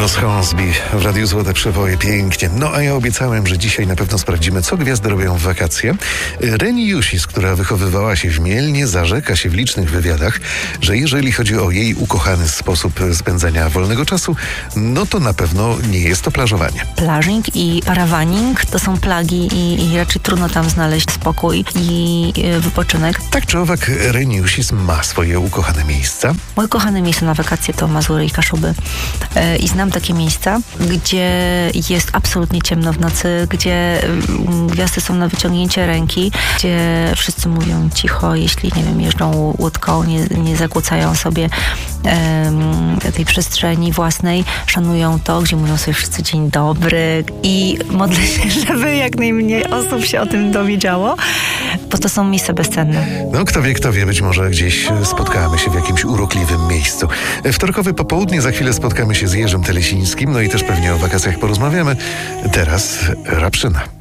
Amos Hornsby w Radiu Złote Przeboje. Pięknie. No a ja obiecałem, że dzisiaj na pewno sprawdzimy, co gwiazdy robią w wakacje. Reni Jusis, która wychowywała się w Mielnie, zarzeka się w licznych wywiadach, że jeżeli chodzi o jej ukochany sposób spędzania wolnego czasu, no to na pewno nie jest to plażowanie. Plażing i parawaning to są plagi i raczej trudno tam znaleźć spokój i wypoczynek. Tak czy owak, Reni Jusis ma swoje ukochane miejsca. Moje kochane miejsce na wakacje to Mazury i Kaszuby. I znam takie miejsca, gdzie jest absolutnie ciemno w nocy, gdzie gwiazdy są na wyciągnięcie ręki, gdzie wszyscy mówią cicho, jeśli, nie wiem, jeżdżą łódką, nie zakłócają sobie tej przestrzeni własnej, szanują to, gdzie mówią sobie wszyscy dzień dobry i modlę się, żeby jak najmniej osób się o tym dowiedziało, bo to są miejsca bezcenne. No kto wie, być może gdzieś spotkamy się w jakimś urokliwym miejscu. Wtorkowe popołudnie, za chwilę spotkamy się z Jerzym Telesińskim, no i też pewnie o wakacjach porozmawiamy. Teraz Rapszyna.